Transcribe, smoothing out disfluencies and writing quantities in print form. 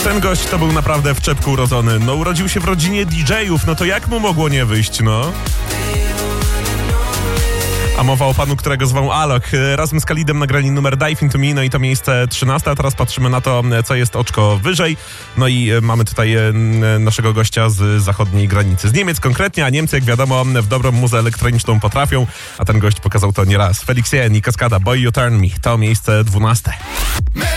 Ten gość to był naprawdę w czepku urodzony. No urodził się w rodzinie DJ-ów, no to jak mu mogło nie wyjść, no? A mowa o panu, którego zwał Alok. Razem z Khalidem nagrali numer Dive Into Me, no i to miejsce 13, a teraz patrzymy na to, co jest oczko wyżej. No i mamy tutaj naszego gościa z zachodniej granicy. Z Niemiec konkretnie, a Niemcy, jak wiadomo, w dobrą muzę elektroniczną potrafią, a ten gość pokazał to nieraz. Felix Jähn i Kaskada, Boy You Turn Me. To miejsce 12.